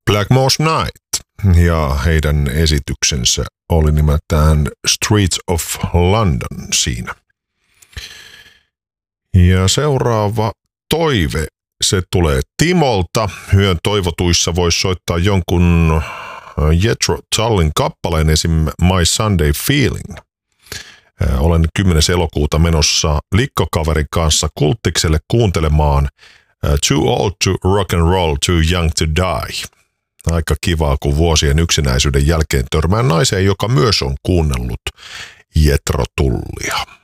Blackmore's Night, ja heidän esityksensä oli nimeltään Streets of London siinä. Ja seuraava toive, se tulee Timolta. Yön toivotuissa voisi soittaa jonkun Jethro Tullin kappaleen, esim. My Sunday Feeling. Olen 10. elokuuta menossa likkokaverin kanssa Kultikselle kuuntelemaan Too Old to Rock and Roll, Too Young to Die. Aika kivaa, kun vuosien yksinäisyyden jälkeen törmään naiseen, joka myös on kuunnellut Jethro Tullia.